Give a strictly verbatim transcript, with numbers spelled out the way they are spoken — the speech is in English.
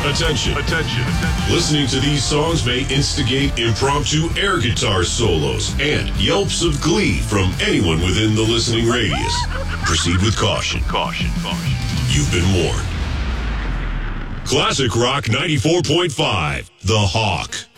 Attention. Attention. Listening to these songs may instigate impromptu air guitar solos and yelps of glee from anyone within the listening radius. Proceed with caution. Caution. Caution. You've been warned. Classic Rock ninety-four point five, The Hawk.